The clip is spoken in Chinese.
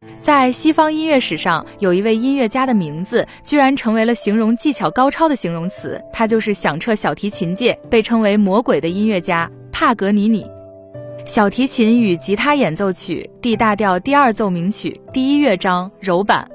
在西方音乐史上，有一位音乐家的名字居然成为了形容技巧高超的形容词，他就是响彻小提琴界，被称为魔鬼的音乐家帕格尼尼。小提琴与吉他演奏曲 D 大调第2奏鸣曲第1乐章柔板